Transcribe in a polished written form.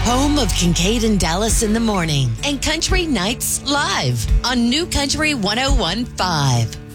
home of Kincaid and Dallas in the morning and Country Nights Live on New Country 101.5.